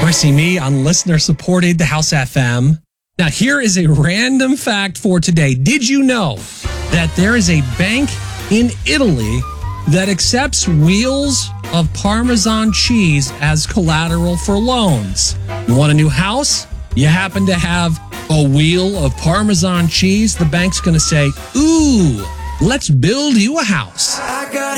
Chrissy Me on listener-supported The House FM. Now, here is a random fact for today. Did you know that there is a bank in Italy that accepts wheels of Parmesan cheese as collateral for loans? You want a new house? You happen to have a wheel of Parmesan cheese? The bank's going to say, ooh, let's build you a house.